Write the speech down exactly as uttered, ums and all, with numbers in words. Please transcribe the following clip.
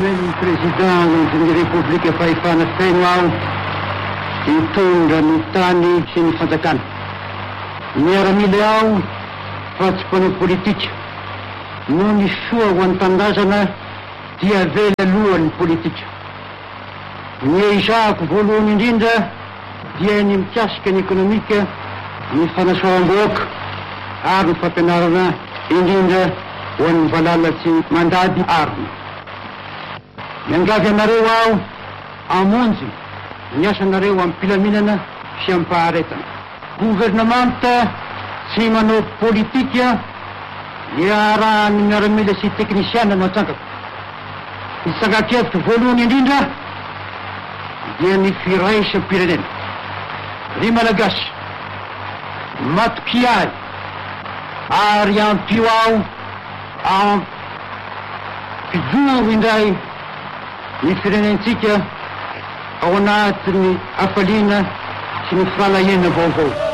Omen'ny président ny république fahefana feno ao hitondra ny tany sy ny fanjakana. Miaramila ao fa tsy mpanao politika. No ny soa ho an'ny tandazana dia vela lohan'ny politika. Ny izahako voalohany indrindra dia ny mikasika ny ekonomika, ny fanasoavam-bahoaka ary ny fampianarana indrindra ho an'ny valalatsy mandady arina. Miangavy anareo aho amonjy ny asanareo amin'ny mpilaminana sy amin'ny faharetana. Gouvernemanta tsy manao politika iarahan'ny miaramila sy teknisiana no atsangako. Ny tsangakevitra voalohany indrindra dia ny firaisam-pirenena. Ry malagasy, matoky ahy ary ampio aho ampijoro indray ny firenentsika ao anatin'ny hafaliana sy ny fahalahena vaovao.